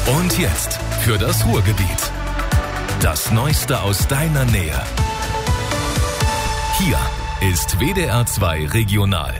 Und jetzt für das Ruhrgebiet. Das Neueste aus deiner Nähe. Hier ist WDR 2 Regional.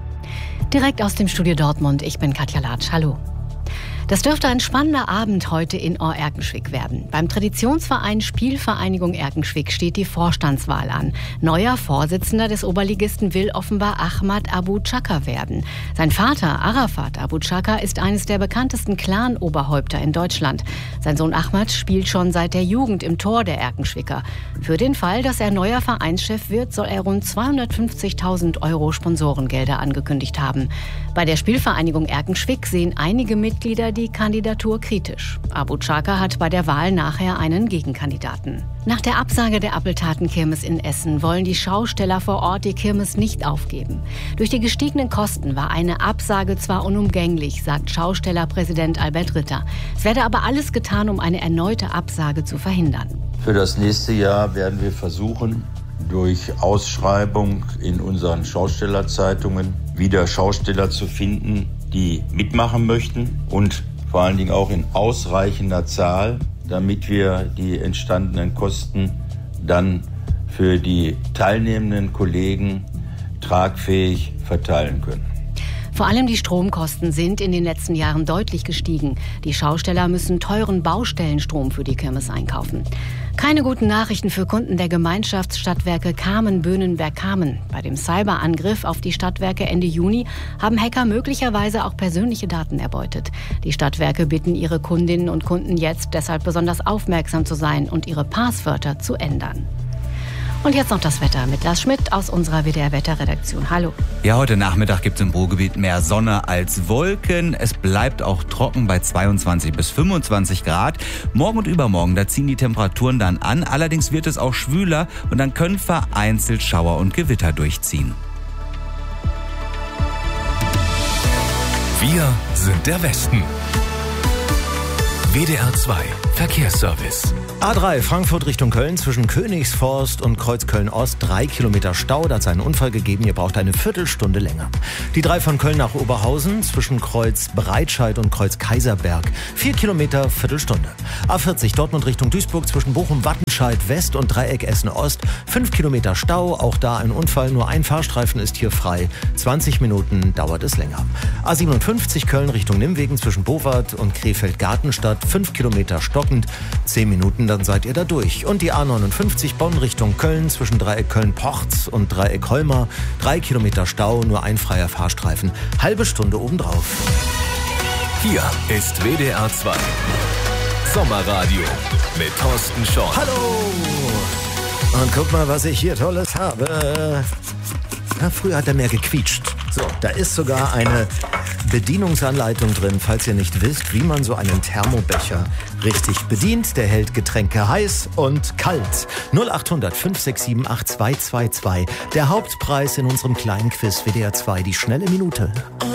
Direkt aus dem Studio Dortmund, ich bin Katja Latsch. Hallo. Das dürfte ein spannender Abend heute in Ohr-Erkenschwick werden. Beim Traditionsverein Spielvereinigung Erkenschwick steht die Vorstandswahl an. Neuer Vorsitzender des Oberligisten will offenbar Ahmad Abu Chaka werden. Sein Vater Arafat Abu Chaka ist eines der bekanntesten Clan-Oberhäupter in Deutschland. Sein Sohn Ahmad spielt schon seit der Jugend im Tor der Erkenschwicker. Für den Fall, dass er neuer Vereinschef wird, soll er rund 250.000 € Sponsorengelder angekündigt haben. Bei der Spielvereinigung Erkenschwick sehen einige Mitglieder die Kandidatur kritisch. Abu Chaka hat bei der Wahl nachher einen Gegenkandidaten. Nach der Absage der Appeltatenkirmes in Essen wollen die Schausteller vor Ort die Kirmes nicht aufgeben. Durch die gestiegenen Kosten war eine Absage zwar unumgänglich, sagt Schaustellerpräsident Albert Ritter. Es werde aber alles getan, um eine erneute Absage zu verhindern. Für das nächste Jahr werden wir versuchen, durch Ausschreibung in unseren Schaustellerzeitungen wieder Schausteller zu finden, die mitmachen möchten und vor allen Dingen auch in ausreichender Zahl, damit wir die entstandenen Kosten dann für die teilnehmenden Kollegen tragfähig verteilen können. Vor allem die Stromkosten sind in den letzten Jahren deutlich gestiegen. Die Schausteller müssen teuren Baustellenstrom für die Kirmes einkaufen. Keine guten Nachrichten für Kunden der Gemeinschaftsstadtwerke Kamen-Böhnenberg-Kamen. Bei dem Cyberangriff auf die Stadtwerke Ende Juni haben Hacker möglicherweise auch persönliche Daten erbeutet. Die Stadtwerke bitten ihre Kundinnen und Kunden jetzt deshalb besonders aufmerksam zu sein und ihre Passwörter zu ändern. Und jetzt noch das Wetter mit Lars Schmidt aus unserer WDR-Wetterredaktion. Hallo. Ja, heute Nachmittag gibt es im Ruhrgebiet mehr Sonne als Wolken. Es bleibt auch trocken bei 22 bis 25 Grad. Morgen und übermorgen, da ziehen die Temperaturen dann an. Allerdings wird es auch schwüler und dann können vereinzelt Schauer und Gewitter durchziehen. Wir sind der Westen. WDR 2 Verkehrsservice. A3 Frankfurt Richtung Köln zwischen Königsforst und Kreuzköln-Ost 3 Kilometer Stau. Da hat es einen Unfall gegeben. Ihr braucht eine Viertelstunde länger. Die 3 von Köln nach Oberhausen zwischen Kreuz Breitscheid und Kreuz Kaiserberg 4 Kilometer, Viertelstunde. A40 Dortmund Richtung Duisburg zwischen Bochum-Wattenscheid West und Dreieck Essen Ost 5 Kilometer Stau. Auch da ein Unfall. Nur ein Fahrstreifen ist hier frei. 20 Minuten dauert es länger. A57 Köln Richtung Nimwegen zwischen Bowart und Krefeld-Gartenstadt 5 Kilometer stockend. 10 Minuten, dann seid ihr da durch. Und die A59 Bonn Richtung Köln zwischen Dreieck Köln-Porz und Dreieck Holmer 3 Kilometer Stau, nur ein freier Fahrstreifen. Halbe Stunde obendrauf. Hier ist WDR 2 Sommerradio mit Thorsten Schorn. Hallo! Und guck mal, was ich hier Tolles habe. Ja, früher hat er mehr gequietscht. So, da ist sogar eine Bedienungsanleitung drin, falls ihr nicht wisst, wie man so einen Thermobecher richtig bedient. Der hält Getränke heiß und kalt. 0800 567 8222. Der Hauptpreis in unserem kleinen Quiz WDR 2, die schnelle Minute.